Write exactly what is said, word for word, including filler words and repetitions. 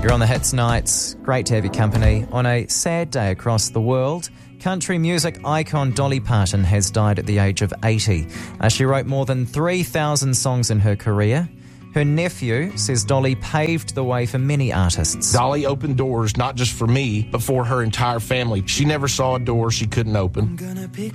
You're on the Hits Nights. Great to have your company. On a sad day across the world, country music icon Dolly Parton has died at the age of eighty. Uh, she wrote more than three thousand songs in her career. Her nephew says Dolly paved the way for many artists. Dolly opened doors not just for me, but for her entire family. She never saw a door she couldn't open.